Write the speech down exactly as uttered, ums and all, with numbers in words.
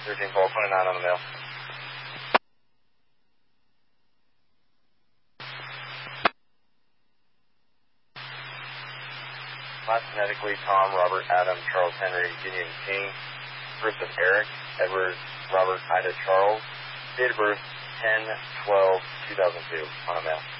thirteen twelve twenty-nine on the mail. Last phonetically, Tom, Robert, Adam, Charles, Henry, Gideon, King. First of Eric, Edward, Robert, Ida, Charles. Date of birth ten twelve two thousand two on a mail.